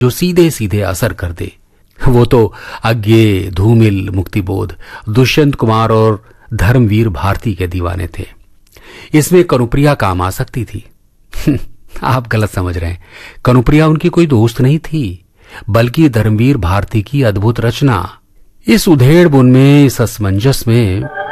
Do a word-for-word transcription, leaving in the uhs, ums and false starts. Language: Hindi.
जो सीधे सीधे असर कर दे। वो तो अज्ञेय, धूमिल, मुक्तिबोध, दुष्यंत कुमार और धर्मवीर भारती के दीवाने थे। इसमें कनुप्रिया काम आ सकती थी। आप गलत समझ रहे हैं। कनुप्रिया उनकी कोई दोस्त नहीं थी, बल्कि धर्मवीर भारती की अद्भुत रचना। इस उधेड़ बुन में, इस असमंजस में